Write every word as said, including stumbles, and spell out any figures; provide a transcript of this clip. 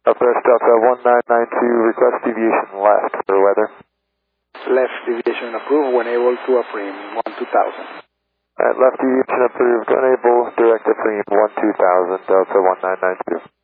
Southwest Delta one nine nine two, request deviation left for weather. Left deviation approved when able to affirm one two thousand. At left deviation approved, unable, direct affirm one two thousand, Delta one nine nine two.